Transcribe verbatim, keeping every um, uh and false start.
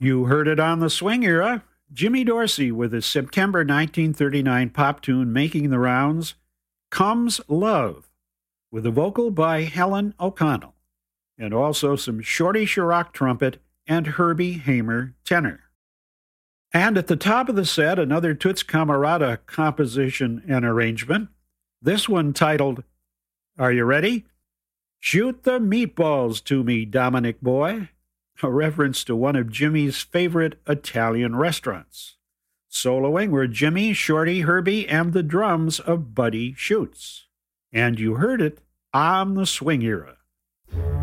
You heard it on the swing era. Jimmy Dorsey with his September nineteen thirty-nine pop tune making the rounds, Comes Love, with a vocal by Helen O'Connell, and also some Shorty Sharrock trumpet and Herbie Hamer tenor. And at the top of the set, another Toots Camarada composition and arrangement, this one titled, are you ready? Shoot the meatballs to me, Dominic boy, a reference to one of Jimmy's favorite Italian restaurants. Soloing were Jimmy, Shorty, Herbie, and the drums of Buddy Schutz. And you heard it on the swing era.